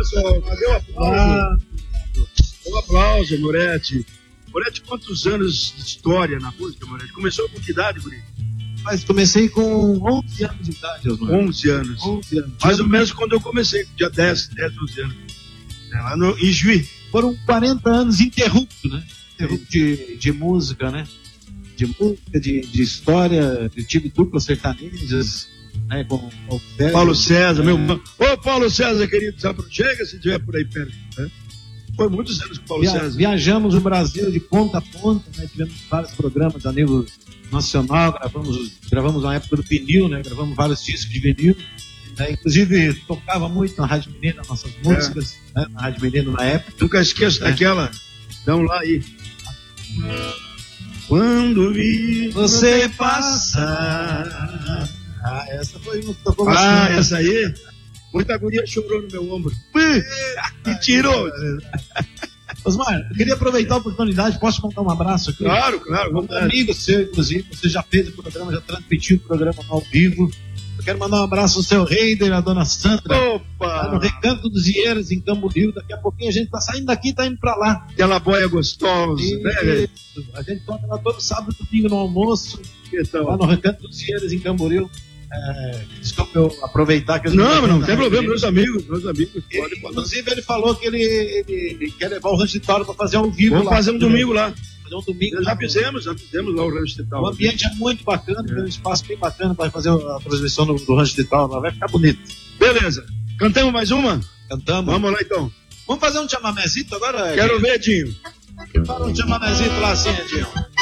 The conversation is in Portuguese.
aplauso, cadê o aplauso? Um aplauso, Moretti. Moretti, quantos anos de história na música, Moretti? Começou com que idade, Guri? Mas comecei com 11 anos de idade, Osmar. 11 anos. Mais ou menos quando eu comecei, dia 10, 11 anos. Lá em Juí. Foram 40 anos interruptos, né? Interruptos de música, né? De música, de história. Eu tive duplas sertanejas, né? Com o Paulo César, meu irmão. Ô, Paulo César, querido, chega se estiver por aí perto. Né? Foi muitos anos com o Paulo César. Viajamos o Brasil de ponta a ponta, né? Tivemos vários programas a nível nacional, gravamos na época do vinil, né? Gravamos vários discos de vinil. Inclusive, tocava muito na Rádio Menina nossas músicas, né? Na Rádio Menina na época. Nunca esqueço daquela. Dão lá aí. Quando vi você passar. Essa foi uma que tocou bastante. Essa aí? Muita guria chorou no meu ombro. Me tirou. Osmar, eu queria aproveitar a oportunidade, posso mandar um abraço aqui? Claro. Um amigo seu, inclusive, você já fez o programa, já transmitiu o programa ao vivo. Eu quero mandar um abraço ao seu Reider, a dona Sandra. Opa! Lá no Recanto dos Ieiras, em Camboriú. Daqui a pouquinho a gente tá saindo daqui e tá indo pra lá. Aquela boia gostosa, né? A gente toca lá todo sábado e domingo no almoço. Então. Lá no Recanto dos Ieiras, em Camboriú. Desculpa eu aproveitar que eu não tem problema, meus amigos. Inclusive ele falou que ele quer levar o Rancho de Tauro para fazer ao vivo. Vamos fazer um domingo lá. Fazer um domingo. Já fizemos lá o Rancho de Tauro. O ambiente é muito bacana, tem um espaço bem bacana para fazer a transmissão do Rancho de Tauro lá, vai ficar bonito. Beleza. Cantamos mais uma? Cantamos. Vamos lá então. Vamos fazer um chamamézito agora? Quero ver, Edinho. Para um chamamézito lá assim, Edinho.